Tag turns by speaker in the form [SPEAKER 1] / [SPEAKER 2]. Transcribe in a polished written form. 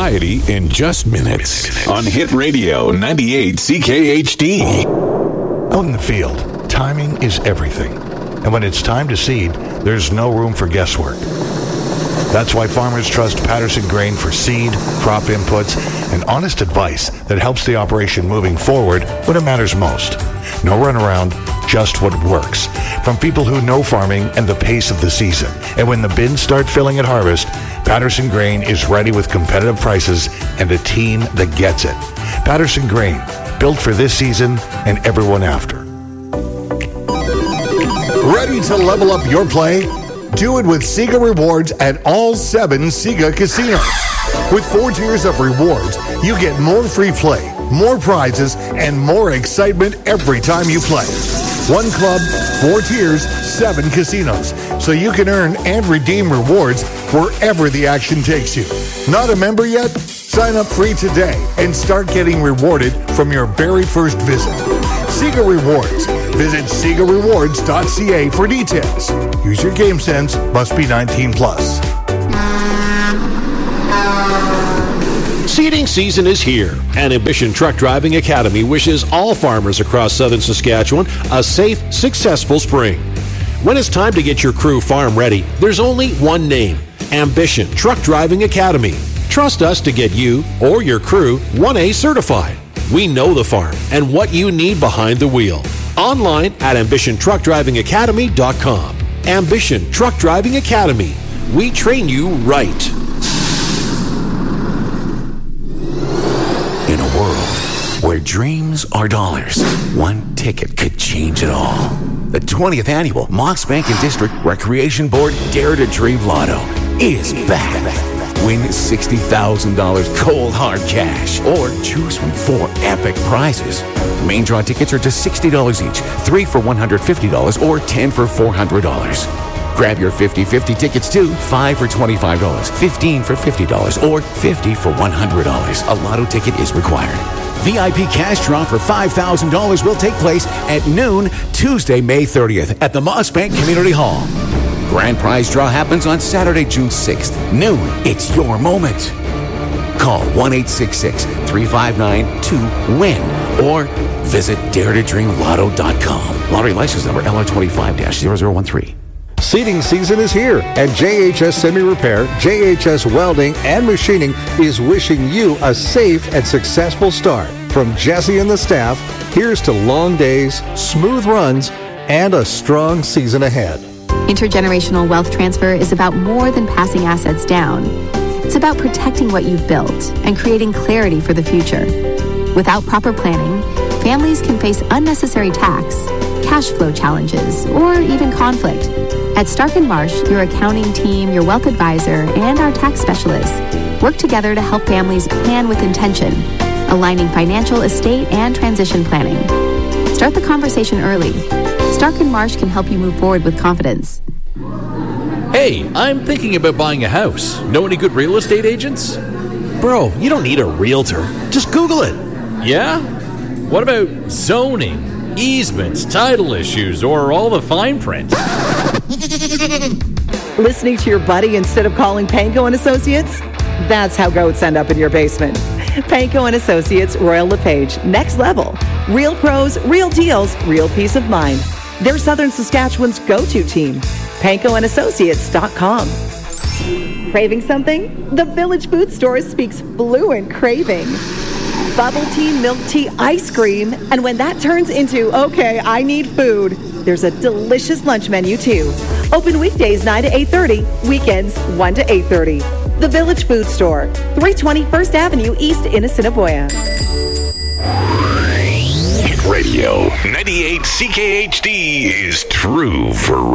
[SPEAKER 1] variety in just minutes. On Hit Radio 98 CKHD.
[SPEAKER 2] Out in the field, timing is everything. And when it's time to seed, there's no room for guesswork. That's why farmers trust Patterson Grain for seed, crop inputs, and honest advice that helps the operation moving forward when it matters most. No runaround, just what works. From people who know farming and the pace of the season. And when the bins start filling at harvest, Patterson Grain is ready with competitive prices and a team that gets it. Patterson Grain, built for this season and everyone after.
[SPEAKER 3] Ready to level up your play? Do it with Sega Rewards at all 7 Sega casinos. With 4 tiers of rewards, you get more free play, more prizes, and more excitement every time you play. 1 club, 4 tiers, 7 casinos. So you can earn and redeem rewards wherever the action takes you. Not a member yet? Sign up free today and start getting rewarded from your very first visit. Sega Rewards. Visit SegaRewards.ca for details. Use your game sense. Must be 19 plus.
[SPEAKER 4] Seeding season is here, and Ambition Truck Driving Academy wishes all farmers across southern Saskatchewan a safe, successful spring. When it's time to get your crew farm ready, there's only one name: Ambition Truck Driving Academy. Trust us to get you or your crew 1A certified. We know the farm and what you need behind the wheel. Online at AmbitionTruckDrivingAcademy.com. Ambition Truck Driving Academy. We train you right.
[SPEAKER 5] In a world where dreams are dollars, one ticket could change it all. The 20th annual Mox Bank and District Recreation Board Dare to Dream Lotto is back. Win $60,000 cold hard cash or choose from 4 epic prizes. Main draw tickets are just $60 each, 3 for $150 or 10 for $400. Grab your 50-50 tickets too, 5 for $25, 15 for $50 or 50 for $100. A lotto ticket is required. VIP cash draw for $5,000 will take place at noon Tuesday, May 30th at the Moss Bank Community Hall. Grand prize draw happens on Saturday, June 6th. Noon. It's your moment. Call 1-866-359-2WIN or visit daretodreamlotto.com. Lottery license number LR25-0013.
[SPEAKER 6] Seeding season is here, and JHS Semi Repair, JHS Welding, and Machining is wishing you a safe and successful start. From Jesse and the staff, here's to long days, smooth runs, and a strong season ahead.
[SPEAKER 7] Intergenerational wealth transfer is about more than passing assets down. It's about protecting what you've built and creating clarity for the future. Without proper planning, families can face unnecessary tax, cash flow challenges, or even conflict. At Stark & Marsh, your accounting team, your wealth advisor, and our tax specialists work together to help families plan with intention, aligning financial, estate, and transition planning. Start the conversation early. Stark & Marsh can help you move forward with confidence.
[SPEAKER 8] Hey, I'm thinking about buying a house. Know any good real estate agents?
[SPEAKER 4] Bro, you don't need a realtor. Just Google it.
[SPEAKER 8] Yeah? What about zoning, easements, title issues, or all the fine print?
[SPEAKER 9] Listening to your buddy instead of calling Panko & Associates? That's how goats end up in your basement. Panko & Associates, Royal LePage. Next level. Real pros, real deals, real peace of mind. They're Southern Saskatchewan's go-to team. PankoandAssociates.com. Craving something? The Village Food Store speaks fluent craving. Bubble tea, milk tea, ice cream. And when that turns into, okay, I need food, there's a delicious lunch menu too. Open weekdays 9 to 8:30, weekends 1 to 8:30. The Village Food Store, 320 First Avenue East in Assiniboia.
[SPEAKER 1] Hit Radio 98 CKHD is true for